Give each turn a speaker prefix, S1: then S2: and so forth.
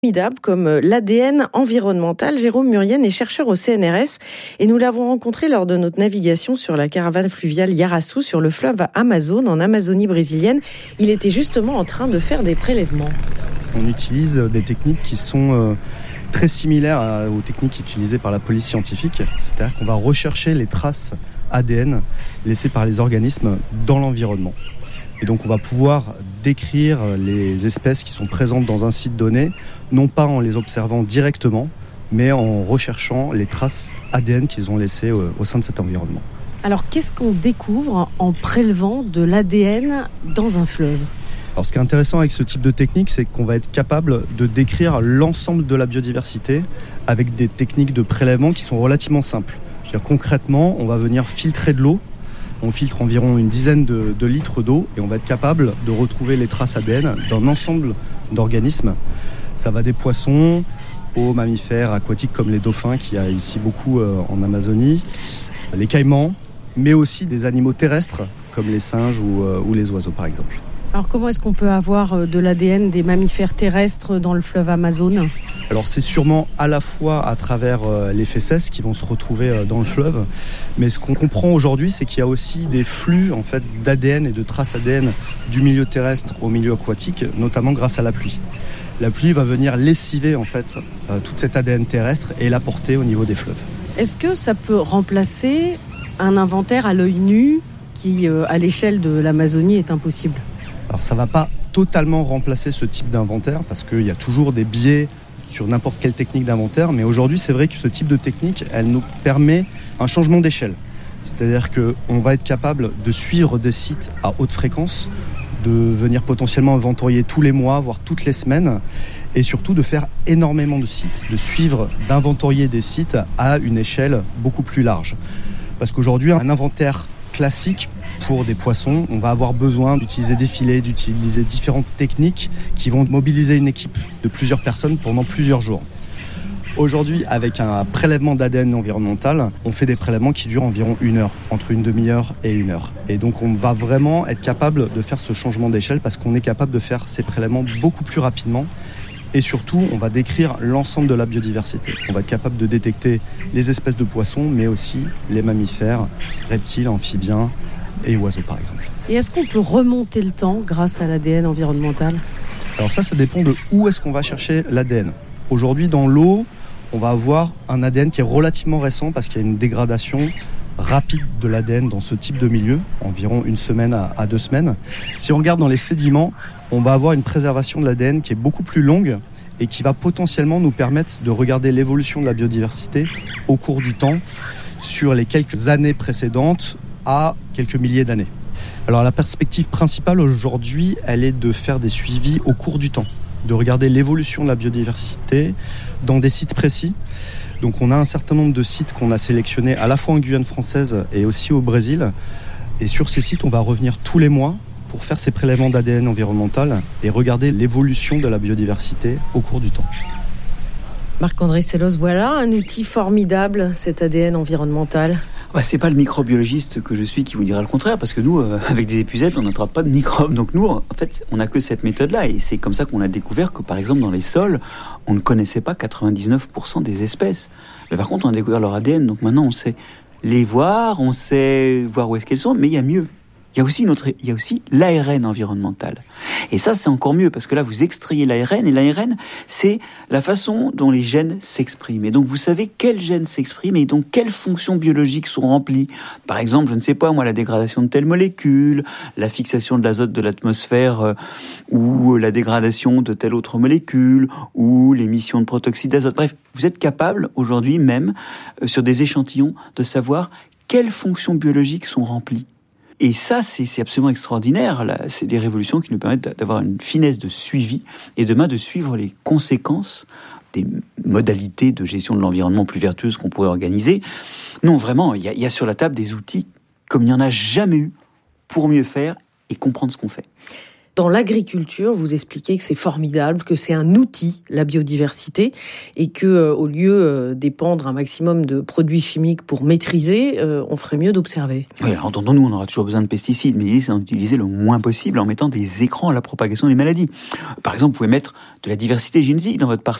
S1: Formidable comme l'ADN environnemental. Jérôme Murienne est chercheur au CNRS et nous l'avons rencontré lors de notre navigation sur la caravane fluviale Yaraçu sur le fleuve Amazone en Amazonie brésilienne. Il était justement en train de faire des prélèvements.
S2: On utilise des techniques qui sont très similaires aux techniques utilisées par la police scientifique. C'est-à-dire qu'on va rechercher les traces ADN laissées par les organismes dans l'environnement. Et donc on va pouvoir décrire les espèces qui sont présentes dans un site donné, non pas en les observant directement, mais en recherchant les traces ADN qu'ils ont laissées au sein de cet environnement.
S1: Alors qu'est-ce qu'on découvre en prélevant de l'ADN dans un fleuve ?
S2: Alors ce qui est intéressant avec ce type de technique, c'est qu'on va être capable de décrire l'ensemble de la biodiversité avec des techniques de prélèvement qui sont relativement simples. C'est-à-dire, concrètement, on va venir filtrer de l'eau. On filtre environ une dizaine de litres d'eau et on va être capable de retrouver les traces ADN d'un ensemble d'organismes. Ça va des poissons aux mammifères aquatiques comme les dauphins qu'il y a ici beaucoup en Amazonie, les caïmans, mais aussi des animaux terrestres comme les singes ou les oiseaux par exemple.
S1: Alors comment est-ce qu'on peut avoir de l'ADN des mammifères terrestres dans le fleuve Amazone ?
S2: Alors c'est sûrement à la fois à travers les fécès qui vont se retrouver dans le fleuve, mais ce qu'on comprend aujourd'hui, c'est qu'il y a aussi des flux en fait d'ADN et de traces ADN du milieu terrestre au milieu aquatique, notamment grâce à la pluie. La pluie va venir lessiver en fait toute cette ADN terrestre et l'apporter au niveau des fleuves.
S1: Est-ce que ça peut remplacer un inventaire à l'œil nu qui, à l'échelle de l'Amazonie, est impossible ?
S2: Alors ça ne va pas totalement remplacer ce type d'inventaire parce qu'il y a toujours des biais sur n'importe quelle technique d'inventaire, mais aujourd'hui c'est vrai que ce type de technique, elle nous permet un changement d'échelle. C'est-à-dire qu'on va être capable de suivre des sites à haute fréquence, de venir potentiellement inventorier tous les mois, voire toutes les semaines, et surtout de faire énormément de sites, de suivre, d'inventorier des sites à une échelle beaucoup plus large. Parce qu'aujourd'hui, un inventaire classique pour des poissons, on va avoir besoin d'utiliser des filets, d'utiliser différentes techniques qui vont mobiliser une équipe de plusieurs personnes pendant plusieurs jours. Aujourd'hui, avec un prélèvement d'ADN environnemental, on fait des prélèvements qui durent environ 1 heure, entre une demi-heure et 1 heure. Et donc on va vraiment être capable de faire ce changement d'échelle parce qu'on est capable de faire ces prélèvements beaucoup plus rapidement. Et surtout, on va décrire l'ensemble de la biodiversité. On va être capable de détecter les espèces de poissons, mais aussi les mammifères, reptiles, amphibiens et oiseaux par exemple.
S1: Et est-ce qu'on peut remonter le temps grâce à l'ADN environnemental ?
S2: Alors ça dépend de où est-ce qu'on va chercher l'ADN. Aujourd'hui, dans l'eau, on va avoir un ADN qui est relativement récent parce qu'il y a une dégradation rapide de l'ADN dans ce type de milieu, environ 1 semaine à 2 semaines. Si on regarde dans les sédiments, on va avoir une préservation de l'ADN qui est beaucoup plus longue et qui va potentiellement nous permettre de regarder l'évolution de la biodiversité au cours du temps sur les quelques années précédentes à quelques milliers d'années. Alors la perspective principale aujourd'hui, elle est de faire des suivis au cours du temps, de regarder l'évolution de la biodiversité dans des sites précis. Donc on a un certain nombre de sites qu'on a sélectionnés à la fois en Guyane française et aussi au Brésil. Et sur ces sites, on va revenir tous les mois pour faire ces prélèvements d'ADN environnemental et regarder l'évolution de la biodiversité au cours du temps.
S1: Marc-André Sellos, voilà un outil formidable, cet ADN environnemental.
S3: Ouais, c'est pas le microbiologiste que je suis qui vous dira le contraire, parce que nous, avec des épuisettes, on n'attrape pas de microbes. Donc nous, en fait, on n'a que cette méthode-là. Et c'est comme ça qu'on a découvert que, par exemple, dans les sols, on ne connaissait pas 99% des espèces. Mais par contre, on a découvert leur ADN. Donc maintenant, on sait les voir, on sait voir où est-ce qu'elles sont, mais il y a mieux. Il y a aussi l'ARN environnemental. Et ça, c'est encore mieux, parce que là, vous extrayez l'ARN, et l'ARN, c'est la façon dont les gènes s'expriment. Et donc, vous savez quels gènes s'expriment, et donc quelles fonctions biologiques sont remplies. Par exemple, je ne sais pas, moi, la dégradation de telle molécule, la fixation de l'azote de l'atmosphère, ou la dégradation de telle autre molécule, ou l'émission de protoxyde d'azote. Bref, vous êtes capable, aujourd'hui même, sur des échantillons, de savoir quelles fonctions biologiques sont remplies. Et ça, c'est absolument extraordinaire. Là, c'est des révolutions qui nous permettent d'avoir une finesse de suivi et demain de suivre les conséquences des modalités de gestion de l'environnement plus vertueuses qu'on pourrait organiser. Non, vraiment, il y a sur la table des outils comme il n'y en a jamais eu pour mieux faire et comprendre ce qu'on fait.
S1: Dans l'agriculture, vous expliquez que c'est formidable, que c'est un outil, la biodiversité, et que au lieu d'épandre un maximum de produits chimiques pour maîtriser, on ferait mieux d'observer.
S3: Oui, alors, entendons-nous, on aura toujours besoin de pesticides, mais l'idée c'est d'en utiliser le moins possible en mettant des écrans à la propagation des maladies. Par exemple, vous pouvez mettre de la diversité génétique dans votre parcelle.